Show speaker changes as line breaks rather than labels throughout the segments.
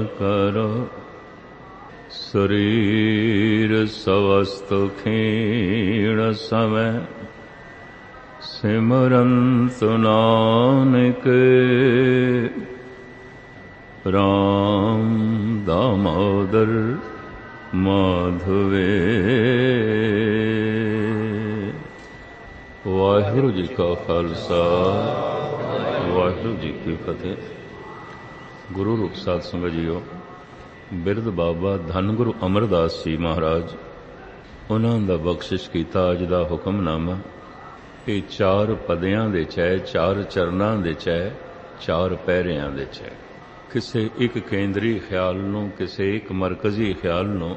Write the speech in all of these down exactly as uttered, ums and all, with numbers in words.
करो शरीर सवस्त क्षीण समय सिमरंत नानक राम दामोदर माधवे। वाहिगुरु जी का खालसा वाहिगुरु जी की फतेह। गुरु रूप साध संगत जीओ, बिरद बाबा धन गुरु अमरदास जी महाराज उन्हां दा बख्शिश कीता अज दा हुक्मनामा ये चार पदियां दे च है, चार चरनां दे च है, चार पैरियां दे च है। किसे एक केंद्री ख्याल नूं, किसे एक मरकजी ख्याल नूं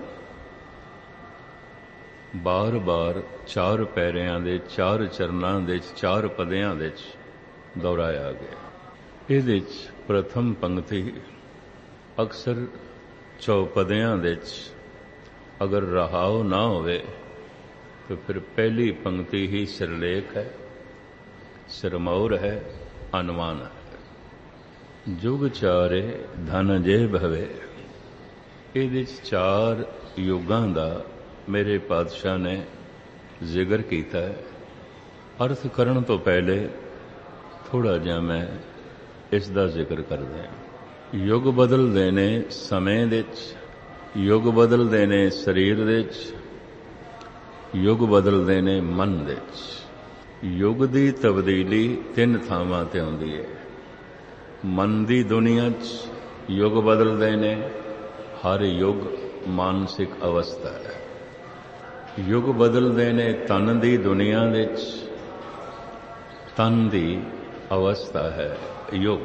बार बार चार पैरियां दे, चार चरनां दे, चार पदियां दे दोहराया गया। इहदे च प्रथम पंक्ति अक्सर चौपदियां दे अगर रहाओ ना होवे तो फिर पहली पंक्ति ही सिरलेख है, सिरमौर है, अनुमान है। जुग चारे धन जे भवे, इहदे च चार युगां दा मेरे पातशाह ने जिक्र कीता है। अर्थ करन तो पहले थोड़ा जिहा मैं इस दा जिक्र कर दें। युग बदलदे ने समय दे च, युग बदलदे ने शरीर दे च, युग बदलदे ने मन दे च। युग दी तब्दीली तीन थावां ते आउंदी है। मन दी दुनिया च युग बदलदे ने, हर युग मानसिक अवस्था है। युग बदलदे ने तन दी दुनिया दे च, तन दी अवस्था है युग।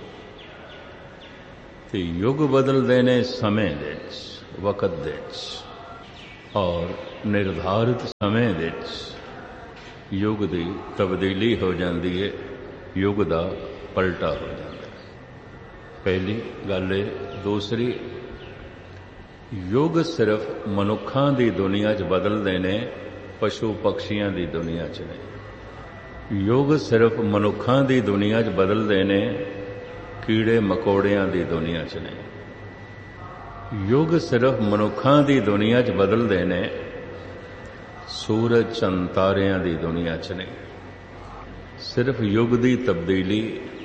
ते युग बदलदे ने समय दे च, वक़्त दे च, और निर्धारित समय दे च युग दी तब्दीली हो जाती है, युग दा पलटा हो जाता है। पहली गल है। दूसरी, युग सिर्फ मनुखां दी दुनिया च बदलदे ने, पशु पक्षियां दी दुनिया च नहीं। युग सिर्फ मनुखां दी दुनिया च बदलदे ने, कीड़े मकोड़ियां दी दुनिया च नहीं। युग सिर्फ मनुखां दी दुनिया च बदलदे ने, सूरज चंद तारियां दी दुनिया च नहीं। सिर्फ युग दी तब्दीली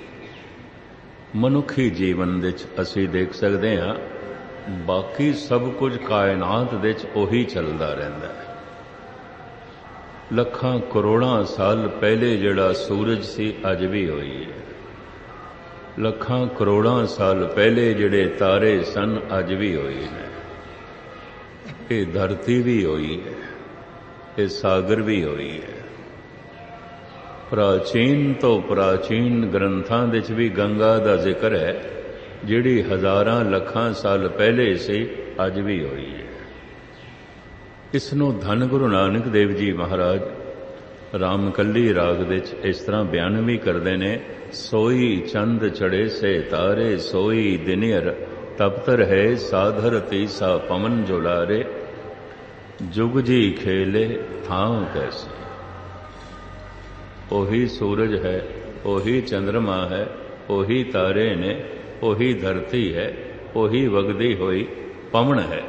मनुखी जीवन दे च असीं देख सकते हाँ, बाकी सब कुछ कायनात दे च ओही चलदा रहिंदा है। लखां करोड़ां साल पहले जिहड़ा सूरज सी अज भी होई है। लखां करोड़ां साल पहले जिहड़े तारे सन अज भी होई है। ये धरती भी होई है, ये सागर भी होई है। प्राचीन तो प्राचीन ग्रंथां दे च भी गंगा दा जिक्र है, जिहड़ी हजारां लखां साल पहले सी अज भी होई है। इसनों धन गुरु नानक देव जी महाराज रामकली राग दे च इस तरह बयान भी करते ने। सोई चंद चढ़े से तारे, सोई दिनियर तपतर है, साधर तीसा पवन जोलारे, जुग जी खेले थां कैसे। ओही सूरज है, ओही चंद्रमा है, ओही तारे ने, ओही धरती है, ओही वगदी हुई पवन है।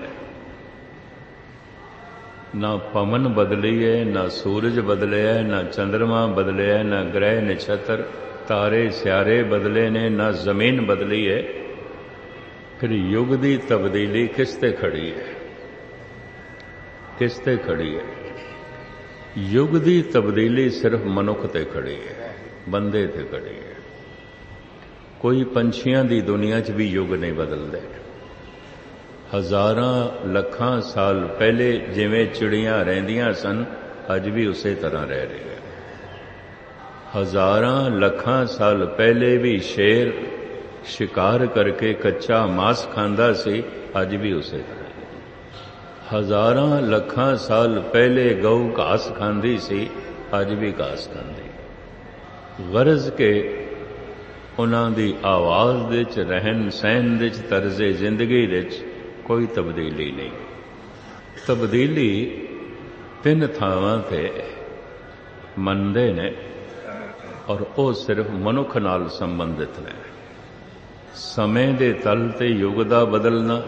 ना पवन बदली है, ना सूरज बदले है, ना चंद्रमा बदले है, ना ग्रह नक्षत्र तारे स्यारे बदले ने, ना जमीन बदली है। फिर युग दी तब्दीली किसते खड़ी है, किसते खड़ी है? युग दी तब्दीली सिर्फ मनुख ते खड़ी है, बंदे ते खड़ी है। कोई पंछियां दी दुनिया च भी युग नहीं बदलते। हजारां लखां साल पहले जिवें चिड़ियां रहिंदियां सन, अज भी उसे तरह रह रही है। हजारां लखां साल पहले भी शेर शिकार करके कच्चा मांस खांदा सी, अज भी उसे तरह। हजारां लखां साल पहले गऊ घास खांदी सी, अज भी घास खांदी। गरज के उन्हां दी आवाज़ दे च, रहन सहन दे च, तर्जे जिंदगी दे च कोई तब्दीली नहीं। तब्दीली तीन थावां ते मनदे ने और वो सिर्फ मनुख नाल संबंधित ने। ਸਮੇਂ ਦੇ ਤਲ ਤੇ ਯੁੱਗ ਦਾ ਬਦਲਣਾ,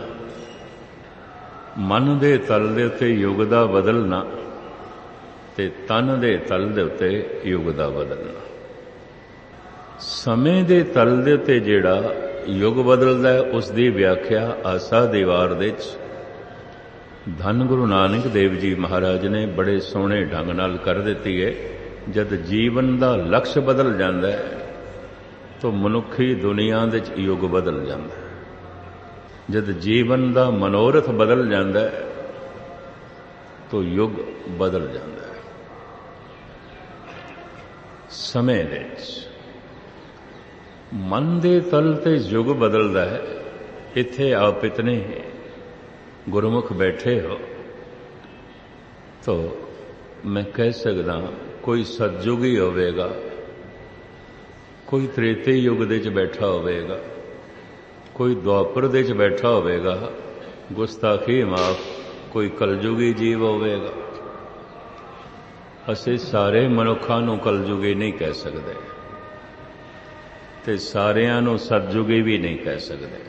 ਮਨ ਦੇ ਤਲ ਦੇ ਉੱਤੇ ਯੁੱਗ ਦਾ ਬਦਲਣਾ ਤੇ ਤਨ ਦੇ ਤਲ ਦੇ ਉੱਤੇ ਯੁੱਗ ਦਾ ਬਦਲਣਾ। ਸਮੇਂ ਦੇ ਤਲ ਦੇ ਉੱਤੇ ਜਿਹੜਾ ਯੁੱਗ ਬਦਲਦਾ ਉਸ ਦੀ ਵਿਆਖਿਆ ਆਸਾ ਦੀ ਵਾਰ ਦੇ ਵਿੱਚ ਧੰਨ ਗੁਰੂ ਨਾਨਕ ਦੇਵ ਜੀ ਮਹਾਰਾਜ ਨੇ ਬੜੇ ਸੋਹਣੇ ਢੰਗ ਨਾਲ ਕਰ ਦਿੱਤੀ ਹੈ। ਜਦ ਜੀਵਨ ਦਾ ਲਕਸ਼ ਬਦਲ ਜਾਂਦਾ ਹੈ ਤਾਂ ਮਨੁੱਖੀ ਦੁਨੀਆ ਦੇ ਵਿੱਚ ਯੁੱਗ ਬਦਲ ਜਾਂਦਾ ਹੈ। ਜਦ ਜੀਵਨ ਦਾ ਮਨੋਰਥ ਬਦਲ ਜਾਂਦਾ ਹੈ ਤਾਂ ਯੁੱਗ ਬਦਲ ਜਾਂਦਾ ਹੈ। ਸਮੇਂ ਦੇ ਵਿੱਚ ਮਨ ਦੇ ਤਲ ਤੇ ਯੁੱਗ ਬਦਲਦਾ ਹੈ। ਇੱਥੇ ਆਪ ਇਤਨੇ ਗੁਰਮੁਖ ਬੈਠੇ ਹੋ ਤਾਂ ਮੈਂ ਕਹਿ ਸਕਦਾ ਕੋਈ ਸਤਜੁਗ ਹੀ ਹੋਵੇਗਾ, ਕੋਈ ਤ੍ਰੇਤੇ ਯੁੱਗ ਦੇ 'ਚ ਬੈਠਾ ਹੋਵੇਗਾ, ਕੋਈ ਦੁਆਪਰ ਦੇ 'ਚ ਬੈਠਾ ਹੋਵੇਗਾ, ਗੁਸਤਾਖੀ ਮਾਫ ਕੋਈ ਕਲਯੁਗੀ ਜੀਵ ਹੋਵੇਗਾ। ਅਸੀਂ ਸਾਰੇ ਮਨੁੱਖਾਂ ਨੂੰ ਕਲਯੁਗੀ ਨਹੀਂ ਕਹਿ ਸਕਦੇ ਤੇ ਸਾਰਿਆਂ ਨੂੰ ਸਤਜੁਗੀ ਵੀ ਨਹੀਂ ਕਹਿ ਸਕਦੇ।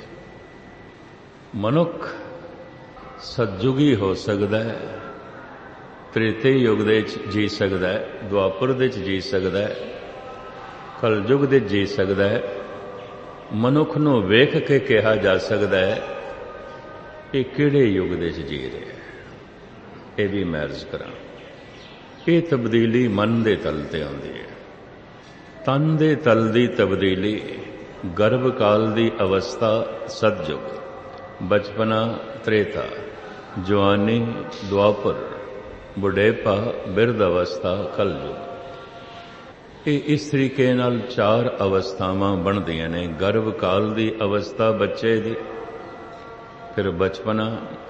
ਮਨੁੱਖ ਸਤਜੁਗੀ ਹੋ ਸਕਦਾ ਹੈ, ਤ੍ਰੇਤੇ ਯੁੱਗ ਦੇ ਵਿੱਚ ਜੀ ਸਕਦਾ ਹੈ, ਦੁਆਪਰ ਦੇ ਵਿੱਚ ਜੀ ਸਕਦਾ ਹੈ, ਕਲਯੁਗ ਦੇ ਜੀ ਸਕਦਾ ਹੈ। ਮਨੁੱਖ ਨੂੰ ਵੇਖ ਕੇ ਕਿਹਾ ਜਾ ਸਕਦਾ ਹੈ ਇਹ ਕਿਹੜੇ ਯੁੱਗ ਦੇ ਵਿੱਚ ਜੀ ਰਿਹਾ ਹੈ। ਇਹ ਵੀ ਮੈਂ ਅਰਜ਼ ਕਰਾਂ, ਇਹ ਤਬਦੀਲੀ ਮਨ ਦੇ ਤਲ ਤੇ ਆਉਂਦੀ ਹੈ। ਤਨ ਦੇ ਤਲ ਦੀ ਤਬਦੀਲੀ, ਗਰਭ ਕਾਲ ਦੀ ਅਵਸਥਾ ਸਤਜੁਗ, ਬਚਪਨਾ ਤ੍ਰੇਤਾ, ਜਵਾਨੀ ਦੁਆਪਰ, ਬੁਢੇਪਾ ਬਿਰਧ ਅਵਸਥਾ ਕਲਯੁਗ। ਇਹ ਇਸ ਤਰੀਕੇ ਨਾਲ ਚਾਰ ਅਵਸਥਾਵਾਂ ਬਣਦੀਆਂ ਨੇ। ਗਰਭ ਕਾਲ ਦੀ ਅਵਸਥਾ ਬੱਚੇ ਦੀ, ਫਿਰ ਬਚਪਨਾ,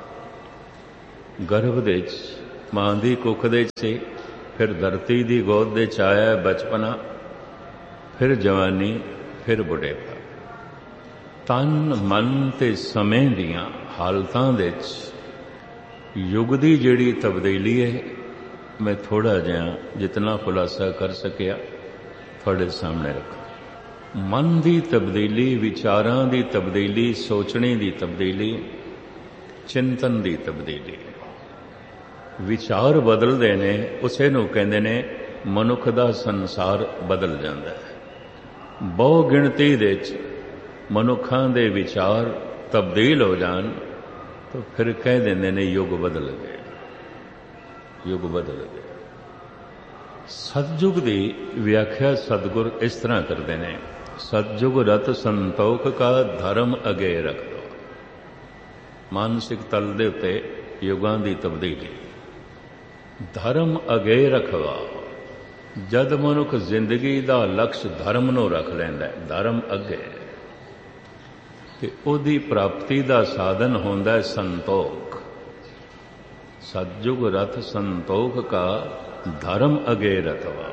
ਗਰਭ ਦੇ ਵਿੱਚ ਮਾਂ ਦੀ ਕੁੱਖ ਦੇ ਵਿੱਚ, ਫਿਰ ਧਰਤੀ ਦੀ ਗੋਦ ਦੇ 'ਚ ਆਇਆ ਬਚਪਨਾ, ਫਿਰ ਜਵਾਨੀ, ਫਿਰ ਬੁਢੇਪਾ। ਤਨ ਮਨ ਤੇ ਸਮੇਂ ਦੀਆਂ ਹਾਲਤਾਂ ਦੇ ਵਿੱਚ ਯੁੱਗ ਦੀ ਜਿਹੜੀ ਤਬਦੀਲੀ ਹੈ, ਮੈਂ ਥੋੜਾ ਜਿਹਾ ਜਿਤਨਾ ਖੁਲਾਸਾ ਕਰ ਸਕਿਆ ਤੁਹਾਡੇ ਸਾਹਮਣੇ ਰੱਖਾਂ। ਮਨ ਦੀ ਤਬਦੀਲੀ, ਵਿਚਾਰਾਂ ਦੀ ਤਬਦੀਲੀ, ਸੋਚਣੇ ਦੀ ਤਬਦੀਲੀ, ਚਿੰਤਨ ਦੀ ਤਬਦੀਲੀ। ਵਿਚਾਰ ਬਦਲਦੇ ਨੇ, ਉਸੇ ਨੂੰ ਕਹਿੰਦੇ ਨੇ ਮਨੁੱਖ ਦਾ ਸੰਸਾਰ ਬਦਲ ਜਾਂਦਾ ਹੈ। ਬਹੁ ਗਿਣਤੀ ਦੇ ਵਿੱਚ ਮਨੁੱਖਾਂ ਦੇ ਵਿਚਾਰ ਤਬਦੀਲ ਹੋ ਜਾਣ ਤਾਂ ਫਿਰ ਕਹਿ ਦਿੰਦੇ ਨੇ ਯੁੱਗ ਬਦਲ ਗਏ, ਯੁੱਗ ਬਦਲ ਗਏ। ਸਤਜੁਗ ਦੀ ਵਿਆਖਿਆ ਸਤਿਗੁਰ ਇਸ ਤਰ੍ਹਾਂ ਕਰਦੇ ਨੇ, ਸਤਜੁਗ ਰਤ ਸੰਤੋਖ ਕਾ ਧਰਮ ਅਗੇ ਰੱਖ ਦੋ। ਮਾਨਸਿਕ ਤਲ ਦੇ ਉੱਤੇ ਯੁਗਾਂ ਦੀ ਤਬਦੀਲੀ, ਧਰਮ ਅਗੇ ਰਖਵਾ। ਜਦ ਮਨੁੱਖ ਜ਼ਿੰਦਗੀ ਦਾ ਲਕਸ਼ ਧਰਮ ਨੂੰ ਰੱਖ ਲੈਂਦਾ ਹੈ, ਧਰਮ ਅੱਗੇ, ਤੇ ਉਹਦੀ ਪ੍ਰਾਪਤੀ ਦਾ ਸਾਧਨ ਹੁੰਦਾ ਹੈ ਸੰਤੋਖ। ਸਤਜੁਗ ਰਥ ਸੰਤੋਖ ਕਾ ਧਰਮ ਅਗੇ ਰਖਵਾ।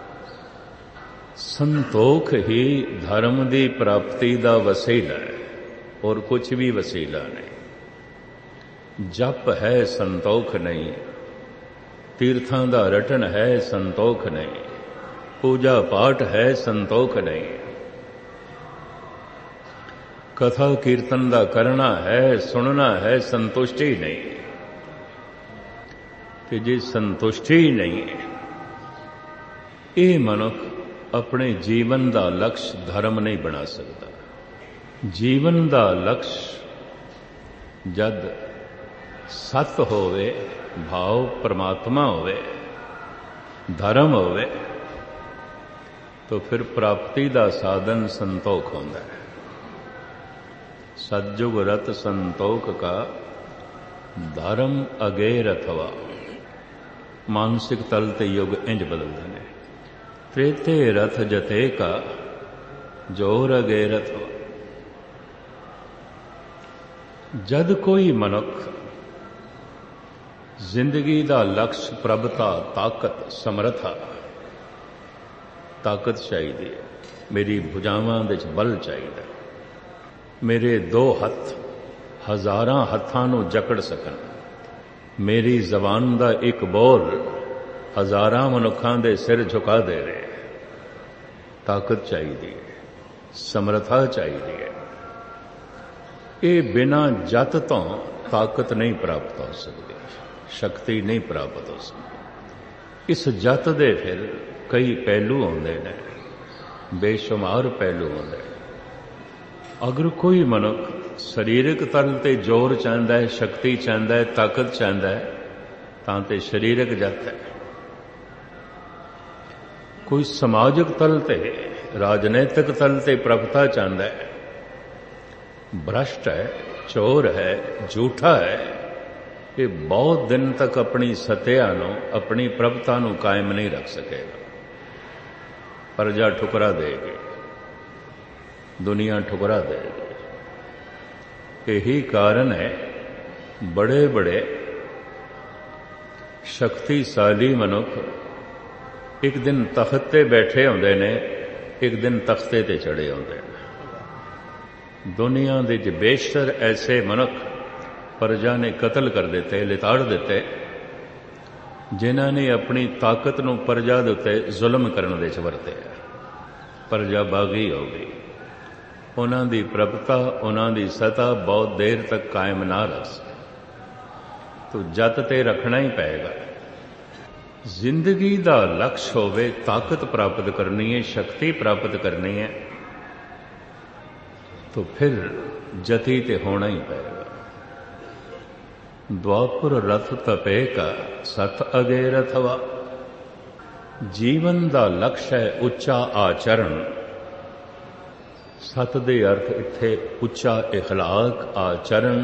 ਸੰਤੋਖ ਹੀ ਧਰਮ ਦੀ ਪ੍ਰਾਪਤੀ ਦਾ ਵਸੀਲਾ ਹੈ, ਔਰ ਕੁਝ ਵੀ ਵਸੀਲਾ ਨਹੀਂ। ਜਪ ਹੈ ਸੰਤੋਖ ਨਹੀਂ, ਤੀਰਥਾਂ ਦਾ ਰਟਨ ਹੈ ਸੰਤੋਖ ਨਹੀਂ, ਪੂਜਾ ਪਾਠ ਹੈ ਸੰਤੋਖ ਨਹੀਂ, ਕਥਾ ਕੀਰਤਨ ਦਾ ਕਰਨਾ ਹੈ, ਸੁਣਨਾ ਹੈ, ਸੰਤੁਸ਼ਟੀ ਨਹੀਂ। ਤੇ ਜੇ ਸੰਤੁਸ਼ਟੀ ਨਹੀਂ, ਇਹ ਮਨੁੱਖ ਆਪਣੇ ਜੀਵਨ ਦਾ ਲਕਸ਼ ਧਰਮ ਨਹੀਂ ਬਣਾ ਸਕਦਾ। ਜੀਵਨ ਦਾ ਲਕਸ਼ ਜਦ ਸਤ ਹੋਵੇ, ਭਾਵ ਪਰਮਾਤਮਾ ਹੋਵੇ, ਧਰਮ ਹੋਵੇ, ਤਾਂ ਫਿਰ ਪ੍ਰਾਪਤੀ ਦਾ ਸਾਧਨ ਸੰਤੋਖ ਹੁੰਦਾ ਹੈ। सतयुग रथ संतोख का धर्म अगे रथवा। मानसिक तल ते युग इंज बदलते हैं। त्रेते रथ जते का जोर अगे रथवा। जद कोई मनुख जिंदगी दा लक्ष्य प्रभुता, ताकत, समर्था, ताकत चाहिए, मेरी भुजावां दे च बल चाहिए, मेरे दो हथ हजारां हत्थां नूं जकड़ सकन, मेरी जबान दा एक बोल हजारां मनुखां दे सिर झुका देवे, ताकत चाहिए, समर्था चाहिए, ये बिना जत तो ताकत नहीं प्राप्त हो सकती, शक्ति नहीं प्राप्त हो सकती। इस जत दे फिर कई पहलू आउंदे ने, बेशुमार पहलू आउंदे ने। अगर कोई मनुख शरीरक तल ते जोर चाहता है, शक्ति चाहता है, ताकत चाहता है, तां ते शरीरक जत है। कोई समाजक तल ते, राजनैतिक तल ते प्रभुता चाहता है, भ्रष्ट है, चोर है, झूठा है, ये बहुत दिन तक अपनी सत्या नू, अपनी प्रभुता नू कायम नहीं रख सकेगा। प्रजा ठुकरा देगी, दुनिया ठुकरा देगी। यही कारण है बड़े बड़े शक्तिशाली मनुख एक दिन तख्त ते बैठे होंदे ने, एक दिन तख्ते ते चढ़े होंदे ने। दुनिया दे च बेशतर ऐसे मनुख प्रजा ने कतल कर दिते, लिताड़ दिते, जिन्हां ने अपनी ताकत नू प्रजा दे उत्ते जुल्म करन दे च वरतिया। प्रजा बागी हो गई, उन्हां दी प्रभुता, उन्हां दी सत्ता बहुत देर तक कायम ना रह सकी। तो जत ते रखना ही पेगा। जिंदगी दा लक्ष्य होवे ताकत प्राप्त करनी है, शक्ति प्राप्त करनी है, तो फिर जती ते होना ही पेगा। द्वापुर रथ तपे का सत अगे रथवा। जीवन दा लक्ष्य है उच्चा आचरण। सत दे अर्थ इत्थे उच्चा इखलाक, आचरण,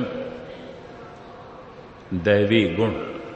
दैवी गुण।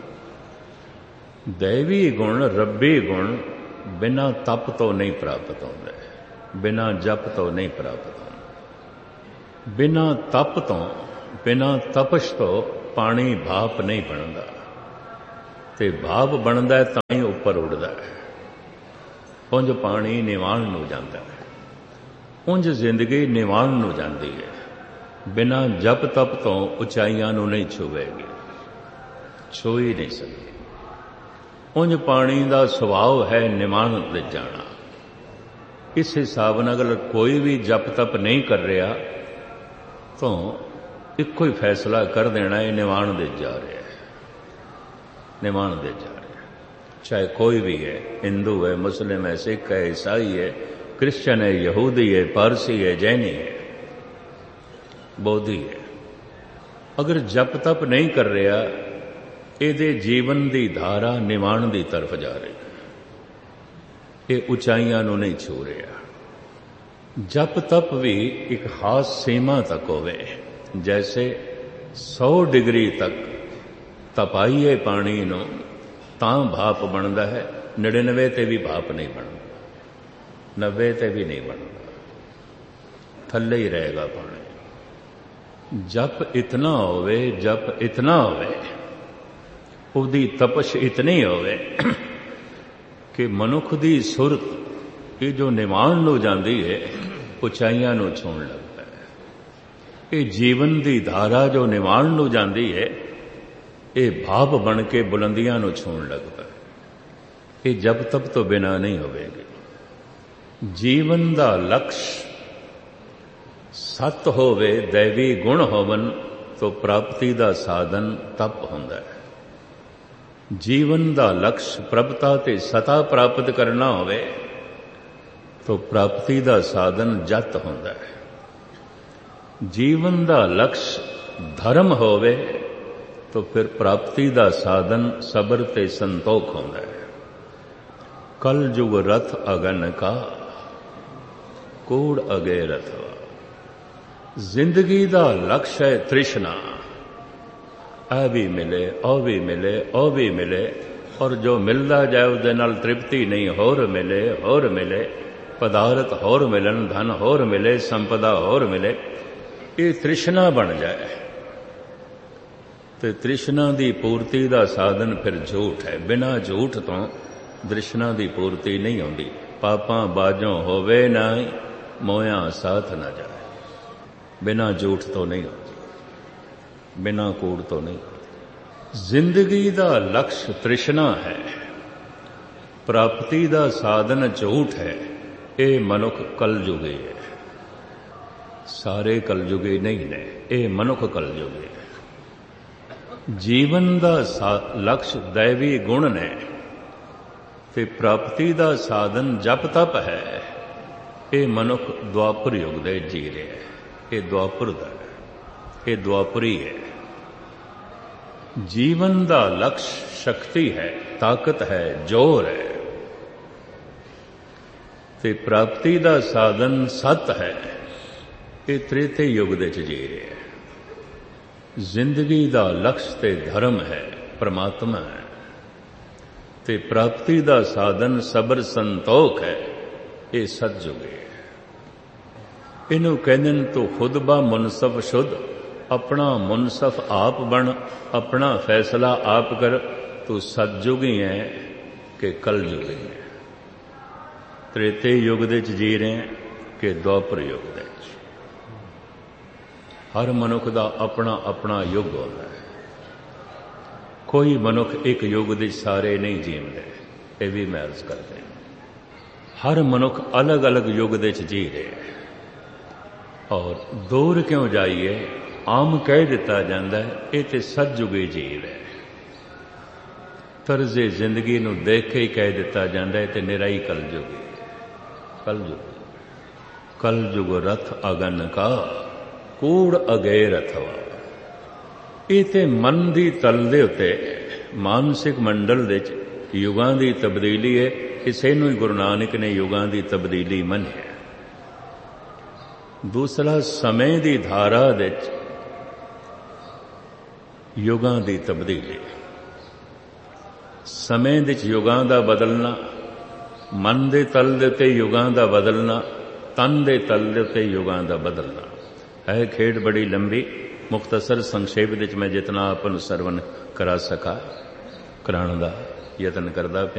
दैवी गुण, रब्बी गुण बिना तप तो नहीं प्राप्त होंदे, बिना जप तो नहीं प्राप्त होंदे। बिना तप तो, बिना तपश तो पानी भाप नहीं बनता, ते भाप बनता है तां ही उपर उड़ता है। उंज पानी निवाण नूं जांदा है, उंज जिंदगी निवाण नूं जांदी है। बिना जप तप तो उचाइयां नूं नहीं छुवेगी, छू ही नहीं सकती। उंज पानी का सुभाव है निवाण ले जाना। इस हिसाब नाल अगर कोई भी जप तप नहीं कर रहा तो इको ही फैसला कर देना है, निवाण दे जा रहा है, निवाण दे जा रहा है। चाहे कोई भी है, हिंदू है, मुस्लिम है, सिख है, ईसाई है, क्रिश्चियन है, यहूदी है, पारसी है, जैनी है, बोधी है। अगर जप तप नहीं कर रहा, ਇਹਦੇ जीवन की धारा निवाण की तरफ जा रही है, ये ऊंचाइयां नूं नहीं छू रहा। जप तप भी एक खास सीमा तक होवे। जैसे सौ डिग्री तक तपाइए पानी नूं तां भाप बनता है, निन्यानवे ते भी भाप नहीं बनता, नब्बे ते भी नहीं बनता, थल्ले ही रहेगा पानी। जप इतना होवे, जप इतना होवे, उहदी तपश इतनी होवे कि मनुख दी सुरत ये जो निवाण नूं जांदी है, उचाइयां नूं छूण लगता है। ये जीवन दी धारा जो निवाण नूं जांदी है, ये भाप बन के बुलंदियां नूं छूण लगता है। ये जप तप तो बिना नहीं होवेगी। जीवन दा लक्ष्य सत होवे, दैवी गुण होवन, तो प्राप्ति दा साधन तप हुंदा है। जीवन दा लक्ष्य प्रभुता ते सता प्राप्त करना होवे तो प्राप्ति दा साधन जत होंदा है। जीवन दा लक्ष्य धर्म होवे तो फिर प्राप्ति दा साधन सबर ते संतोख होंदा है। कल जुग रथ अगन का, कूड़ अगे रथवा। जिंदगी दा लक्ष्य है तृष्णा, आ भी मिले, ओ भी मिले, ओ भी मिले, और जो मिलता जाए उसदे नाल तृप्ति नहीं, होर मिले, होर मिले, पदार्थ होर मिलन, धन होर मिले, संपदा होर मिले, ये तृष्णा बन जाए तो तृष्णा की पूर्ति का साधन फिर झूठ है। बिना झूठ तो तृष्णा की पूर्ति नहीं होती। पापां बाजों होवे ना, मोया साथ न जाए। बिना झूठ तो नहीं होती, बिना कूड़ तो नहीं। जिंदगी दा लक्ष्य तृष्णा है, प्राप्ति दा साधन झूठ है। ये मनुख कलयुगी है, सारे कलयुगी नहीं ने। ਇਹ ਮਨੁੱਖ ਕਲਯੁਗ ਹੈ। ਜੀਵਨ ਦਾ ਲਕਸ਼ ਦੈਵੀ ਗੁਣ ਨੇ ਤੇ ਪ੍ਰਾਪਤੀ ਦਾ ਸਾਧਨ ਜਪ ਤਪ ਹੈ। ਇਹ ਮਨੁੱਖ ਦੁਆਪਰ ਯੁੱਗ ਦੇ ਜੀ ਰਿਹਾ ਹੈ। ਇਹ ਦੁਆਪਰ ਦਾ ਹੈ, ਇਹ ਦੁਆਪਰੀ ਹੈ। ਜੀਵਨ ਦਾ ਲਕਸ਼ ਸ਼ਕਤੀ ਹੈ, ਤਾਕਤ ਹੈ, ਜੋਰ ਹੈ ਤੇ ਪ੍ਰਾਪਤੀ ਦਾ ਸਾਧਨ ਸਤ ਹੈ। ਇਹ ਤ੍ਰੇਤੇ ਯੁੱਗ ਦੇ ਚ ਜੀ ਰਿਹਾ ਹੈ। ਜ਼ਿੰਦਗੀ ਦਾ ਲਕਸ਼ ਤੇ ਧਰਮ ਹੈ, ਪਰਮਾਤਮਾ ਹੈ ਤੇ ਪ੍ਰਾਪਤੀ ਦਾ ਸਾਧਨ ਸਬਰ ਸੰਤੋਖ ਹੈ। ਇਹ ਸਤਜੁਗ ਹੈ। ਇਹਨੂੰ ਕਹਿੰਦੇ ਨੇ ਤੂੰ ਖੁਦ ਬਾ ਮੁਨਸਫ ਸ਼ੁੱਧ, ਆਪਣਾ ਮੁਨਸਫ ਆਪ ਬਣ, ਆਪਣਾ ਫੈਸਲਾ ਆਪ ਕਰ। ਤੂੰ ਸਤਜੁਗ ਹੀ ਹੈ ਕਿ ਕਲਯੁਗ ਹੀ ਹੈ। ਤ੍ਰੇਤੇ ਯੁੱਗ ਦੇ ਚ ਜੀ ਰਹੇ ਕਿ ਦੁਆਪਰ ਯੁੱਗ ਦੇ ਚ। ਹਰ ਮਨੁੱਖ ਦਾ ਆਪਣਾ ਆਪਣਾ ਯੁੱਗ ਹੁੰਦਾ ਹੈ। ਕੋਈ ਮਨੁੱਖ ਇੱਕ ਯੁੱਗ ਦੇ ਸਾਰੇ ਨਹੀਂ ਜੀਂਦੇ, ਇਹ ਵੀ ਮੈਂ ਅਰਜ਼ ਕਰਦੇ ਹਾਂ। ਹਰ ਮਨੁੱਖ ਅਲੱਗ ਅਲੱਗ ਯੁੱਗ ਦੇ ਚ ਜੀ ਰਿਹਾ। ਔਰ ਦੂਰ ਕਿਉਂ ਜਾਈਏ, ਆਮ ਕਹਿ ਦਿੱਤਾ ਜਾਂਦਾ ਹੈ ਇਹ ਤੇ ਸਤਜੁਗੀ ਜੀਵ ਹੈ। ਤਰਜ਼ੇ ਜ਼ਿੰਦਗੀ ਨੂੰ ਦੇਖ ਕੇ ਹੀ ਕਹਿ ਦਿੱਤਾ ਜਾਂਦਾ ਹੈ ਤੇ ਨਿਰਾਈ ਕਲਯੁਗੀ। ਕਲਯੁਗ ਕਲਯੁਗ ਰਥ ਅਗਨ ਕਾ ਕੂੜ ਅਗੇ ਰਥਵਾ। ਇਹ ਤੇ ਮਨ ਦੀ ਤਲ ਦੇ ਉੱਤੇ ਮਾਨਸਿਕ ਮੰਡਲ ਦੇ ਚ ਯੁਗਾਂ ਦੀ ਤਬਦੀਲੀ ਹੈ। ਇਸੇ ਨੂੰ ਹੀ ਗੁਰੂ ਨਾਨਕ ਨੇ ਯੁਗਾਂ ਦੀ ਤਬਦੀਲੀ ਮੰਨਿਆ। ਦੂਸਰਾ ਸਮੇਂ ਦੀ ਧਾਰਾ ਦੇ ਚ ਯੁਗਾਂ ਦੀ ਤਬਦੀਲੀ। ਸਮੇਂ ਦੇ ਚ ਯੁਗਾਂ ਦਾ ਬਦਲਣਾ, ਮਨ ਦੇ ਤਲ ਦੇ ਉੱਤੇ ਯੁਗਾਂ ਦਾ ਬਦਲਣਾ, ਤਨ ਦੇ ਤਲ ਦੇ ਉੱਤੇ ਯੁਗਾਂ ਦਾ ਬਦਲਣਾ ਹੈ। ਖੇਡ ਬੜੀ ਲੰਬੀ, ਮੁਖਤਸਰ ਸੰਖੇਪ ਵਿੱਚ ਮੈਂ ਜਿਤਨਾ ਆਪ ਨੂੰ ਸਰਵਨ ਕਰਾ ਸਕਾ ਕਰਾਉਣ ਦਾ ਯਤਨ ਕਰਦਾ ਪਿਆ।